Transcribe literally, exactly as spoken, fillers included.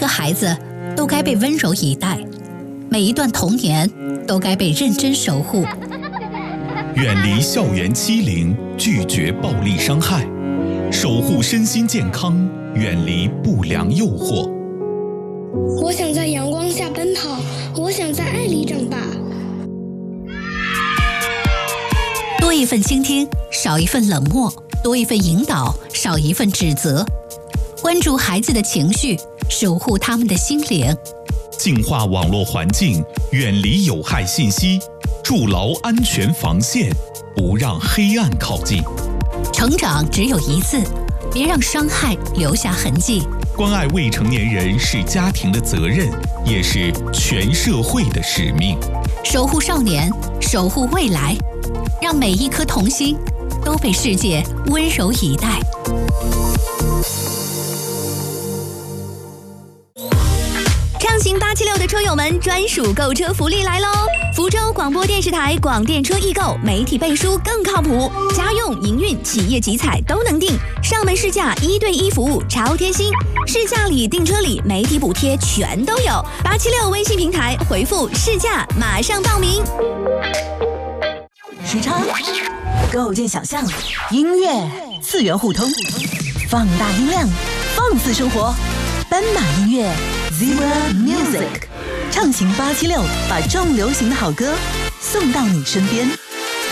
孩子都该被温柔以待，每一段童年都该被认真守护。 远离校园欺凌，拒绝暴力伤害，守护身心健康，远离不良诱惑。 我想在阳光下奔跑，我想在爱里长大。 多一份倾听，少一份冷漠；多一份引导，少一份指责。关注孩子的情绪，守护他们的心灵。 净化网络环境，远离有害信息，筑牢安全防线，不让黑暗靠近。 成长只有一次，别让伤害留下痕迹。 关爱未成年人是家庭的责任，也是全社会的使命。 守护少年，守护未来，让每一颗童心都被世界温柔以待。 畅行八七六的车友们专属购车福利来喽！福州广播电视台广电车易购，媒体背书更靠谱，家用、营运、企业集采都能订，上门试驾一对一服务超贴心，试驾礼、订车礼、媒体补贴全都有。八七六微信平台回复试驾，马上报名。 时差构建想象，音乐次元互通，放大音量，放肆生活。斑马音乐 Zebra Music 畅行八七六，把重流行的好歌送到你身边。